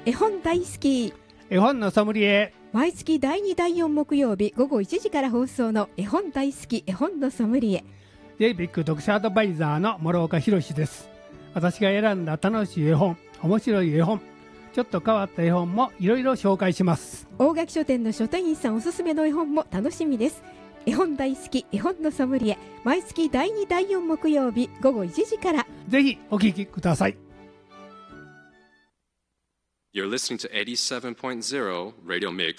絵本大好き絵本のソムリエ。 毎月第2第4木曜日午後1時から放送の絵本大好き絵本のソムリエ。 ジェイビック読者アドバイザーの諸岡博です。私が選んだ楽しい絵本、面白い絵本、ちょっと変わった絵本もいろいろ紹介します。 大垣書店の書店員さんおすすめの絵本も楽しみです。絵本大好き絵本のソムリエ、毎月第2第4木曜日午後1時から。 ぜひお聞きください。 You're listening to 87.0 Radio Mix